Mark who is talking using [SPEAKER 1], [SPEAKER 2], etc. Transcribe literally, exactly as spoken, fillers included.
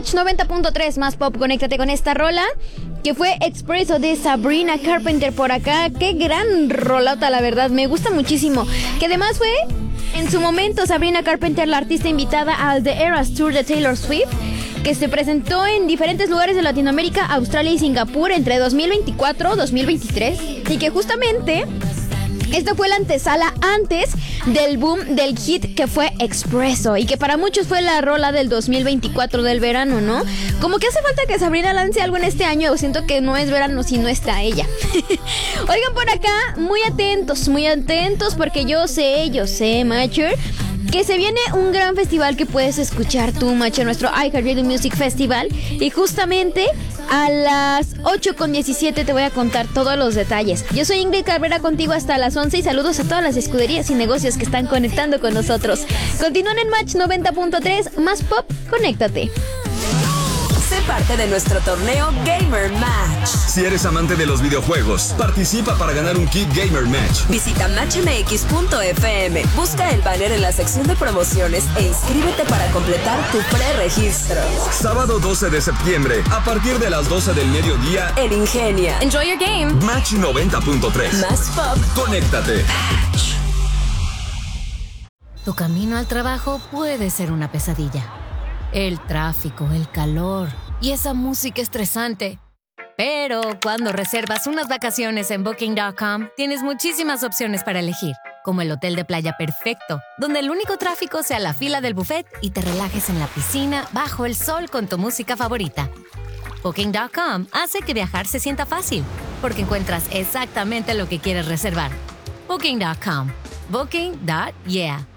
[SPEAKER 1] Match noventa punto tres, más pop, conéctate con esta rola, que fue Expresso de Sabrina Carpenter por acá. Qué gran rolota, la verdad, me gusta muchísimo. Que además fue, en su momento, Sabrina Carpenter, la artista invitada al The Eras Tour de Taylor Swift, que se presentó en diferentes lugares de Latinoamérica, Australia y Singapur entre dos mil veinticuatro y dos mil veintitrés. Y que justamente esta fue la antesala antes del boom del hit que fue Expresso, y que para muchos fue la rola del dos mil veinticuatro del verano, ¿no? Como que hace falta que Sabrina lance algo en este año. Siento que no es verano si no está ella. Oigan, por acá, muy atentos, muy atentos, porque yo sé, yo sé, Macher, que se viene un gran festival que puedes escuchar tú, Macher, nuestro iHeartRadio Music Festival. Y justamente a las ocho con diecisiete te voy a contar todos los detalles. Yo soy Ingrid Cabrera, contigo hasta las once, y saludos a todas las escuderías y negocios que están conectando con nosotros. Continúan en Match noventa punto tres, más pop, conéctate.
[SPEAKER 2] Sé parte de nuestro torneo Gamer Match.
[SPEAKER 3] Si eres amante de los videojuegos, participa para ganar un kit Gamer Match.
[SPEAKER 2] Visita match m x punto f m, busca el banner en la sección de promociones e inscríbete para completar tu preregistro.
[SPEAKER 3] Sábado doce de septiembre, a partir de las doce del mediodía,
[SPEAKER 2] en Ingenia.
[SPEAKER 4] Enjoy your game.
[SPEAKER 3] Match noventa punto tres.
[SPEAKER 2] Más pop.
[SPEAKER 3] Conéctate.
[SPEAKER 2] Match.
[SPEAKER 5] Tu camino al trabajo puede ser una pesadilla. El tráfico, el calor y esa música estresante. Pero cuando reservas unas vacaciones en Booking punto com, tienes muchísimas opciones para elegir, como el hotel de playa perfecto, donde el único tráfico sea la fila del buffet y te relajes en la piscina bajo el sol con tu música favorita. Booking punto com hace que viajar se sienta fácil, porque encuentras exactamente lo que quieres reservar. Booking punto com. Booking. Yeah.